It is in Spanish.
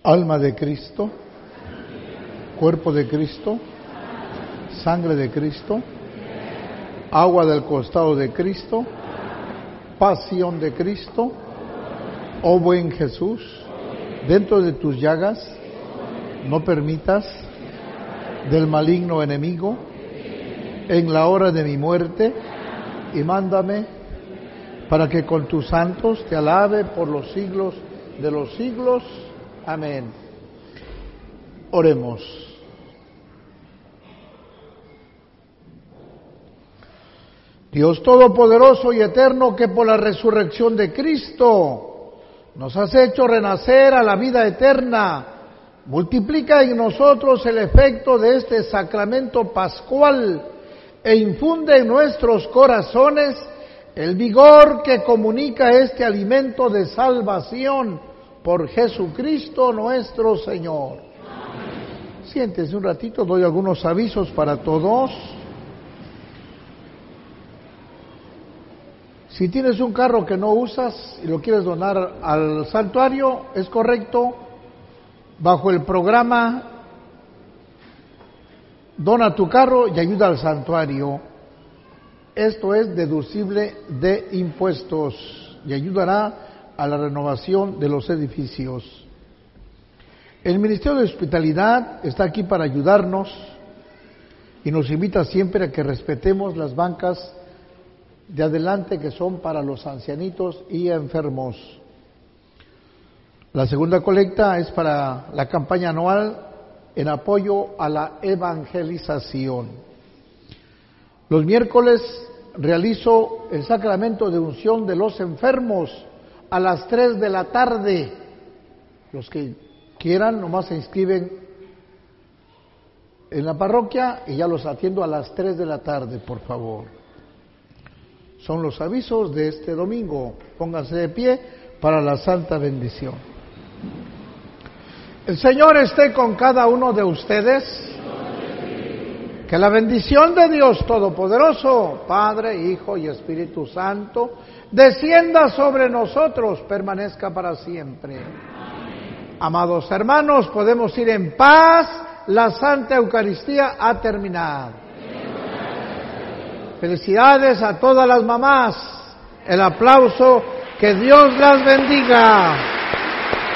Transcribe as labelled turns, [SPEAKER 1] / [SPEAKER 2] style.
[SPEAKER 1] Alma de Cristo, cuerpo de Cristo, sangre de Cristo, agua del costado de Cristo, pasión de Cristo, oh buen Jesús, dentro de tus llagas no permitas del maligno enemigo en la hora de mi muerte, y mándame para que con tus santos te alabe por los siglos de los siglos. Amén. Oremos. Dios Todopoderoso y Eterno, que por la resurrección de Cristo nos has hecho renacer a la vida eterna, multiplica en nosotros el efecto de este sacramento pascual e infunde en nuestros corazones el vigor que comunica este alimento de salvación por Jesucristo nuestro Señor. Amén. Siéntese un ratito, doy algunos avisos para todos. Si tienes un carro que no usas y lo quieres donar al santuario, es correcto, bajo el programa Dona tu carro y ayuda al santuario. Esto es deducible de impuestos y ayudará a la renovación de los edificios. El Ministerio de Hospitalidad está aquí para ayudarnos y nos invita siempre a que respetemos las bancas de adelante que son para los ancianitos y enfermos. La segunda colecta es para la campaña anual en apoyo a la evangelización. Los miércoles realizo el sacramento de unción de los enfermos a las 3 de la tarde. Los que quieran nomás se inscriben en la parroquia y ya los atiendo a las 3 de la tarde, por favor. Son los avisos de este domingo. Pónganse de pie para la santa bendición. El Señor esté con cada uno de ustedes. Que la bendición de Dios Todopoderoso, Padre, Hijo y Espíritu Santo, descienda sobre nosotros, permanezca para siempre. Amén. Amados hermanos, podemos ir en paz. La Santa Eucaristía ha terminado. Felicidades a todas las mamás. El aplauso, que Dios las bendiga.